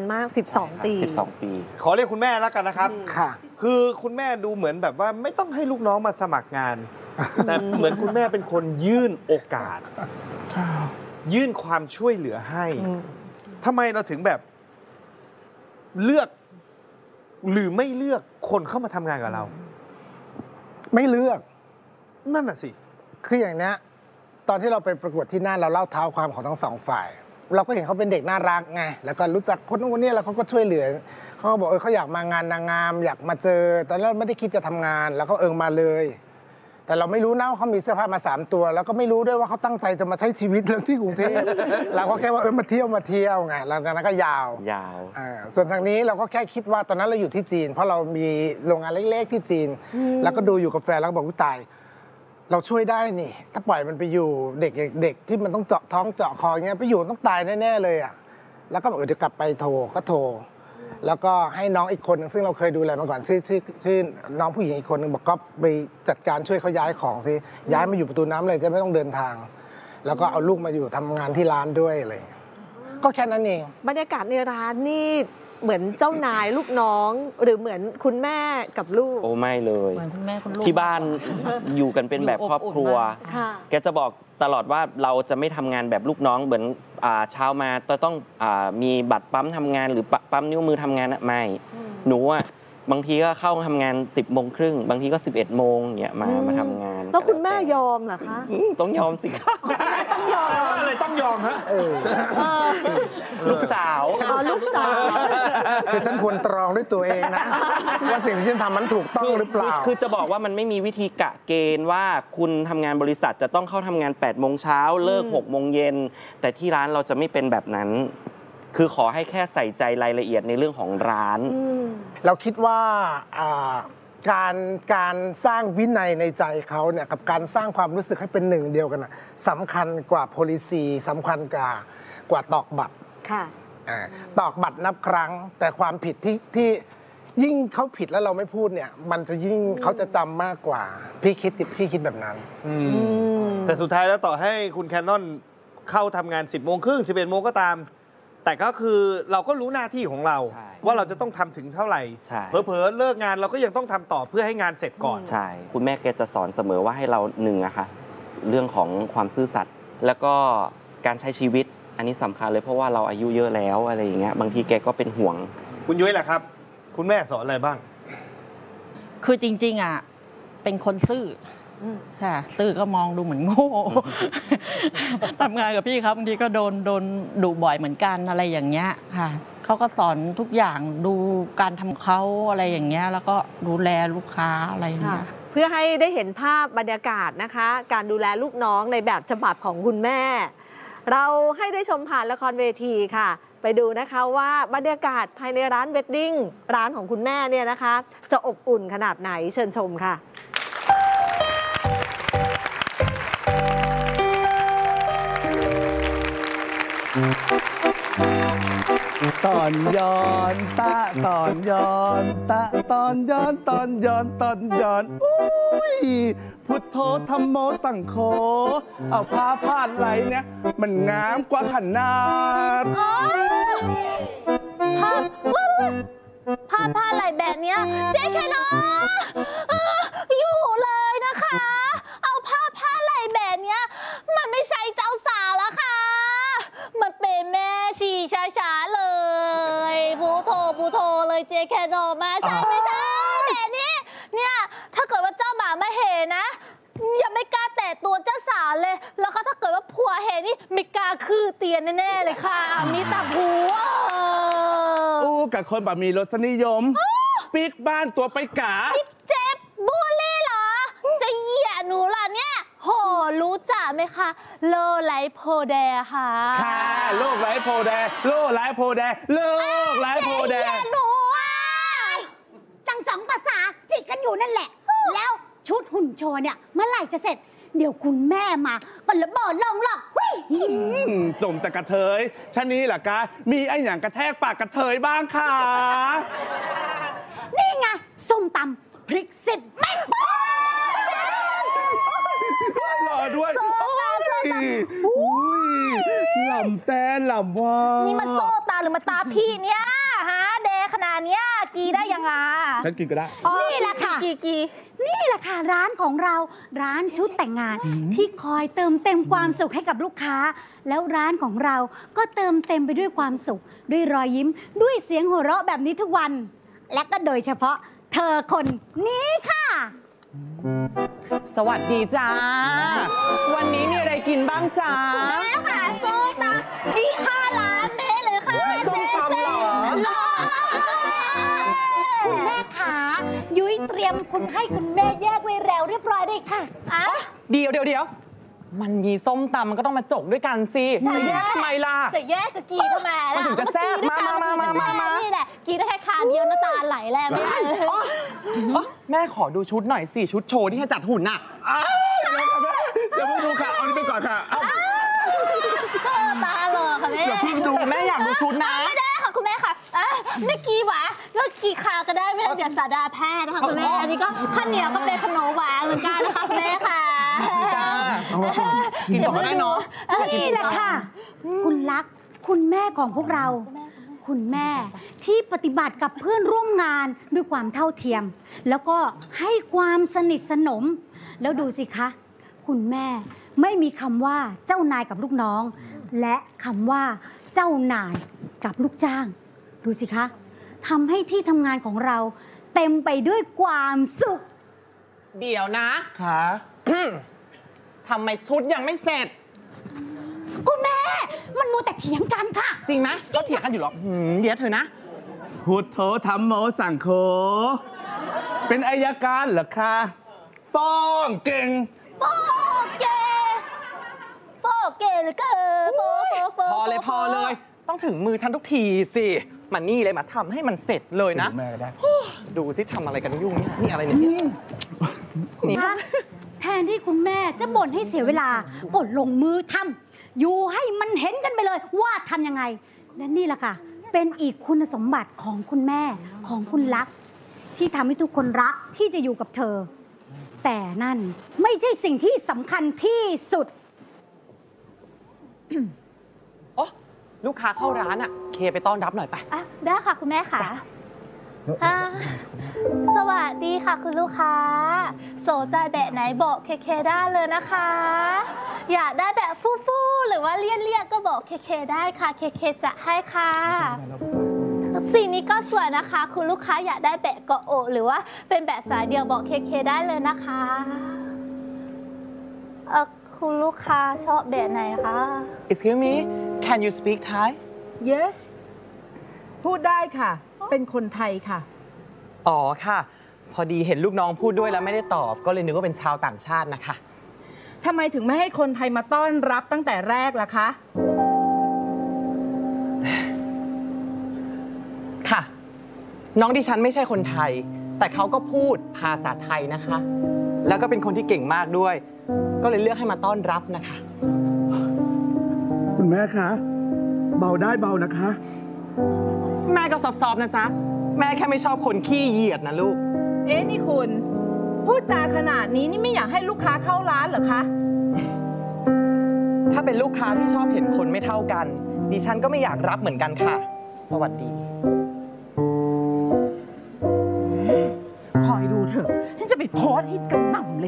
านมาก12 ปี 12 ปีขอเรียกคุณแม่แล้วกันนะครับค่ะคือคุณแม่ดูเหมือนแบบว่าไม่ต้องให้ลูกน้องมาสมัครงาน แต่เหมือนคุณแม่เป็นคนยื่นโอกาส ยื่นความช่วยเหลือให้ทำไมเราถึงแบบเลือกหรือไม่เลือกคนเข้ามาทำงานกับเราไม่เลือกนั่นน่ะสิคืออย่างนี้ตอนที่เราไปประกวดที่นั่นเราเล่าเท้าความของทั้งสองฝ่ายเราก็เห็นเขาเป็นเด็กน่ารักไงแล้วก็รู้จักคนนู้นคนนี้แล้วเขาก็ช่วยเหลือเขาก็บอกเขาอยากมางานนางงามอยากมาเจอตอนแรกไม่ได้คิดจะทำงานแล้วก็มาเลยแต่เราไม่รู้นะว่าเขามีเสื้อผ้ามา3 ตัวแล้วก็ไม่รู้ด้วยว่าเขาตั้งใจจะมาใช้ชีวิตเรื่องที่กรุงเทพเราก็แค่ว่ามาเที่ยวไงแล้วจากนั้นก็ยาวส่วนทางนี้เราก็แค่คิดว่าตอนนั้นเราอยู่ที่จีนเพราะเรามีโรงงานเล็กๆที่จีนแล้วก็ดูอยู่กับแฟนแล้วก็บอกว่าตายเราช่วยได้นี่ถ้าปล่อยมันไปอยู่เด็กที่มันต้องเจาะท้องเจาะคออย่างเงี้ยไปอยู่ต้องตายแน่ๆเลยอ่ะแล้วก็บอกเดี๋ยวกลับไปโทรแล้วก็ให้น้องอีกคนนึงซึ่งเราเคยดูแลมาก่อนชื่อน้องผู้หญิงอีกคนนึงบอกก็ไปจัดการช่วยเขาย้ายของซิย้ายมาอยู่ประตูน้ำเลยจะไม่ต้องเดินทางแล้วก็เอาลูกมาอยู่ทำงานที่ร้านด้วยอะไรก็แค่นั้นเองบรรยากาศในร้านนี่เหมือนเจ้านายลูกน้องหรือเหมือนคุณแม่กับลูกโอ้ไม่เลยเหมือนคุณแม่คุณลูกที่บ้านอยู่กันเป็นแบบครอบครัวแกจะบอกตลอดว่าเราจะไม่ทำงานแบบลูกน้องเหมือนเช้ามาต้องมีบัตรปั๊มทำงานหรือปั๊มนิ้วมือทำงานไม่หนูอ่ะบางทีก็เข้าทำงาน10:30บางทีก็11 โมงเนี่ยมาทำงานแล้วคุณแม่ยอมเหรอคะต้องยอมสิครับต้องยอมอะไรต้องยอมฮะลูกสาวลูกสาวคือฉันควรตรองด้วยตัวเองนะว่าสิ่งที่ฉันทำมันถูกต้องหรือเปล่าคือจะบอกว่ามันไม่มีวิธีกะเกณฑ์ว่าคุณทำงานบริษัทจะต้องเข้าทำงาน8 โมงเช้าเลิก6 โมงเย็นแต่ที่ร้านเราจะไม่เป็นแบบนั้นคือขอให้แค่ใส่ใจรายละเอียดในเรื่องของร้านเราคิดว่าการสร้างวินัยในใจเขาเนี่ยกับการสร้างความรู้สึกให้เป็นหนึ่งเดียวกันสำคัญกว่า policy สำคัญกว่าตอกบัตรตอกบัตรนับครั้งแต่ความผิดที่ยิ่งเขาผิดแล้วเราไม่พูดเนี่ยมันจะยิ่งเขาจะจำมากกว่าพี่คิดแบบนั้นแต่สุดท้ายแล้วต่อให้คุณแคนนอนเข้าทำงาน 10:30 11 โมงก็ตามแต่ก็คือเราก็รู้หน้าที่ของเราว่าเราจะต้องทำถึงเท่าไหร่เผลอๆเลิกงานเราก็ยังต้องทำต่อเพื่อให้งานเสร็จก่อนใช่คุณแม่แกจะสอนเสมอว่าให้เราอะค่ะเรื่องของความซื่อสัตย์แล้วก็การใช้ชีวิตอันนี้สำคัญเลยเพราะว่าเราอายุเยอะแล้วอะไรอย่างเงี้ยบางทีแกก็เป็นห่วงคุณยุ้ยแหละครับคุณแม่สอนอะไรบ้างคือจริงๆเป็นคนซื่อค่ะซื่อก็มองดูเหมือนโง่ทำงานกับพี่ครับบางทีก็โดนดุบ่อยเหมือนกันอะไรอย่างเงี้ยค่ะเขาก็สอนทุกอย่างดูการทำเขาอะไรอย่างเงี้ยแล้วก็ดูแลลูกค้าอะไรอย่างเงี้ยเพื่อให้ได้เห็นภาพบรรยากาศนะคะการดูแลลูกน้องในแบบฉบับของคุณแม่เราให้ได้ชมผ่านละครเวทีค่ะไปดูนะคะว่าบรรยากาศภายในร้านเวดดิ้งร้านของคุณแม่เนี่ยนะคะจะอบอุ่นขนาดไหนเชิญชมค่ะตอนย้อนตะตอนย้อนตะตอนย้อนตอนย้อนตอนย้อนอุ้ยพุทโธธัมโมสังโฆเอาผ้าพาดไหลเนี่ยมันงามกว่าขนาดผ้าไหลแบบเนี้ยเจ๊แค่น้ออยู่เลยนะคะเอาผ้าไหลแบบเนี้ยมันไม่ใช่เจ้าสาวแล้วค่ะมันเป็นแม่ชีช้าๆเลยพูโทเลยเจ๊แค่น้อมาใช่ไม่ใช่แบบนี้เนี่ยถ้าเกิดว่าเจ้าบ่าวมาเห็นนะยังไม่กล้าแตะตัวเจ้าสาวเลยแล้วก็ถ้าเกิดว่าผัวเห็นนี่ไม่กล้าคือเตียนแน่ๆเลยค่ะมีตาผัวกับคนแบบมีรสนิยมปิ๊กบ้านตัวไปกาเจ็บบูลลี่เหรอจะเหยียดหนูล่ะเนี่ยโหรู้จักไหมคะโลไลโพแดค่ะค่ะโลกไร้โพแดโลกไร้โพแดโลกไร้โพแดหนูจังสองภาษาจิกกันอยู่นั่นแหละแล้วชุดหุ่นโชว์เนี่ยเมื่อไหร่จะเสร็จเดี๋ยวคุณแม่มาก็ระเบิดลงหรอกจมแต่กระเทยชะนี้ล่ะกะมีไอ้อย่างกระแทกปากกระเทยบ้างค่ะนี่ไงส้มตำพริก10 เม็ดรอด้วยอุ้ยลำแซ่ลำว่านี่มาโซ่ตาหรือมาตาพี่เนี่ยฮะเดขนาดเนี้ยกีได้ยังไงฉันกินก็ได้นี่แหละค่ะนี่แหละค่ะร้านของเราร้านชุดแต่งงานที่คอยเติมเต็มความสุขให้กับลูกค้า แล้วร้านของเราก็เติมเต็มไปด้วยความสุขด้วยรอยยิ้มด้วยเสียงหัวเราะแบบนี้ทุกวัน และก็โดยเฉพาะเธอคนนี้ค่ะสวัสดีจ้า วันนี้มีอะไรกินบ้างจ้าแม่ค่ะส้มตำพี่ค่าร้านเบ๊เลยค่ะส้มตำเหรอคุณแม่ขายุ้ยเตรียมคนไข้คุณแม่แยกไว้แล้วเรียบร้อยเลยค่ะอ่ะเดี๋ยวมันมีส้มตำมันก็ต้องมาจกด้วยกันสิจะแยกทำไมล่ะจะแยกกับกีทำไมล่ะมันถึงจะแซ่บมานี่แหละกีได้แค่คาเดียวน้ำตาไหลแล้วแม่แม่ขอดูชุดหน่อยสิชุดโชว์ที่จะจัดหุ่นน่ะเดี๋ยวเพิ่งดูค่ะ เอานี่ไปก่อนค่ะโซตาหล่อค่ะแม่อย่าเพิ่งดูแม่อยากดูชุดนะไม่ได้ค่ะคุณแม่ค่ะไม่กีหวะก็กีคาก็ได้ไม่ต้องเดี๋ยวสาดาแพทย์นะคะคุณแม่อันนี้ก็ข้าวเหนียวก็เป็นขนมหวานเหมือนกันนะคะคุณแม่ค่ะจ้ากินต่อก็ได้เนาะนี่แหละค่ะ คุณรักคุณแม่ของพวกเรา คุณแม่ที่ปฏิบัติกับเพื่อนร่วมงานด้วยความเท่าเทียม แล้วก็ให้ความสนิทสนม แล้วดูสิคะคุณแม่ไม่มีคำว่าเจ้านายกับลูกน้อง และคำว่าเจ้านายกับลูกจ้าง ดูสิคะทำให้ที่ทำงานของเราเต็มไปด้วยความสุขเดี๋ยวนะค่ะ ทำไมชุดยังไม่เสร็จคุณแม่มันมัวแต่เถียงกันค่ะจริงไหมก็เถียงกันอยู่หรอเดี๋ยวเธอนะพุทโธธรรมโมสังโฆ เป็นอัยการเหรอคะป้องเก่งโฟเกเหลือเกินโฟพอเลย ต้องถึงมือฉันทุกทีสิมานี่เลยมาทำให้มันเสร็จเลยนะแม่ก็ได้ดูสิทำอะไรกันยุ่งเนี่ยนี่อะไรเนี่ยนี่คะแทนที่คุณแม่จะบ่นให้เสียเวลากดลงมือทำอยู่ให้มันเห็นกันไปเลยว่าทำยังไง และนี่แหละค่ะ เป็นอีกคุณสมบัติของคุณแม่ของคุณรัก ที่ทำให้ทุกคนรักที่จะอยู่กับเธอ แต่นั่นไม่ใช่สิ่งที่สำคัญที่สุดโอ้ลูกค้าเข้าร้านอ่ะเคไปต้อนรับหน่อยไปได้ค่ะคุณแม่ค่ะสวัสดีค่ะคุณลูกค้าสนใจแบบไหนบอกเคได้เลยนะคะ อยากได้แบบฟู่ๆหรือว่าเลี่ยนๆก็บอกเคได้ค่ะเคจะให้ค่ะสีนี้ก็สวยนะคะคุณลูกค้าอยากได้แบบเกาะอกหรือว่าเป็นแบบสายเดียวบอกเคได้เลยนะคะคุณลูกค้าชอบแบบไหนคะ Excuse me can you speak Thai Yes พูดได้ค่ะ เป็นคนไทยค่ะอ๋อค่ะ พอดีเห็นลูกน้องพูดด้วยแล้วไม่ได้ตอบ ก็เลยนึกว่าเป็นชาวต่างชาตินะคะทำไมถึงไม่ให้คนไทยมาต้อนรับตั้งแต่แรกล่ะคะค่ะ น้องดิฉันไม่ใช่คนไทย แต่เขาก็พูดภาษาไทยนะคะ แล้วก็เป็นคนที่เก่งมากด้วย ก็เลยเลือกให้มาต้อนรับนะคะคุณแม่คะ เบาได้เบานะคะแม่ก็ซอฟๆนะจ๊ะ แม่แค่ไม่ชอบคนขี้เหยียดนะลูกเอ๊ะนี่คุณ พูดจาขนาดนี้นี่ไม่อยากให้ลูกค้าเข้าร้านเหรอคะถ้าเป็นลูกค้าที่ชอบเห็นคนไม่เท่ากัน ดิฉันก็ไม่อยากรับเหมือนกันค่ะ สวัสดีคอยดูเถอะ ฉันจะไปโพสต์ให้กระหน่ำเลย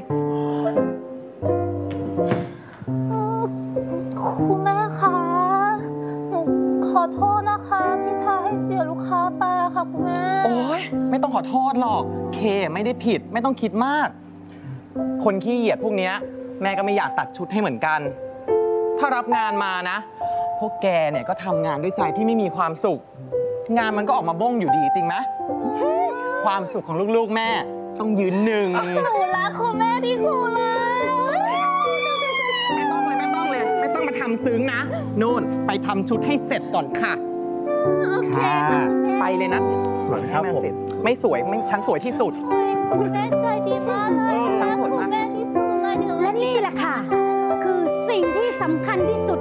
คุณแม่คะหนูขอโทษนะคะที่ทำให้เสียลูกค้าไปค่ะคุณแม่โอ๊ยไม่ต้องขอโทษหรอก เคไม่ได้ผิดไม่ต้องคิดมาก คนขี้เหยียดพวกเนี้ยแม่ก็ไม่อยากตัดชุดให้เหมือนกัน ถ้ารับงานมานะ พวกแกเนี่ยก็ทำงานด้วยใจที่ไม่มีความสุข งานมันก็ออกมาบ้งอยู่ดีจริงไหมความสุขของลูกๆแม่ต้องยืนหนึ่งหนูรักคุณแม่ที่สุดเลยไม่ต้องเลยไม่ต้องมาทำซึ้งนะนู่นไปทำชุดให้เสร็จก่อนค่ะค่ะไปเลยนะสวยครับให้นผมเสร็จไม่สวยไม่ฉันสวยที่สุดคุณแม่ใจดีมากเลยฉันรักสวยคุณมากแม่ที่สุดเลยและนี่แหละค่ะ คือสิ่งที่สำคัญที่สุด